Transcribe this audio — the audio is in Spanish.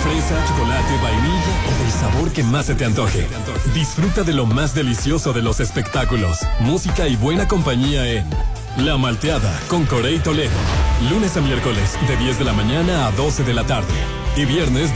fresa, chocolate, vainilla o del sabor que más se te antoje. Disfruta de lo más delicioso de los espectáculos, música y buena compañía en La Malteada con Corey Toledo. Lunes a miércoles de 10 de la mañana a 12 de la tarde. Y viernes